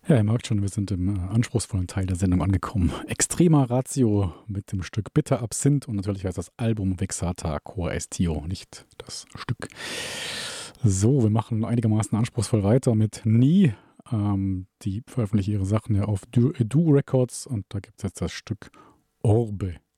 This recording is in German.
Ja, ihr merkt schon, wir sind im anspruchsvollen Teil der Sendung angekommen. Extrema Ratio mit dem Stück Bitter Absinth und natürlich heißt das Album Vexata Cor Estio, nicht das Stück. So, wir machen einigermaßen anspruchsvoll weiter mit Nie. Die veröffentlichen ihre Sachen ja auf Do Records und da gibt es jetzt das Stück Orbe.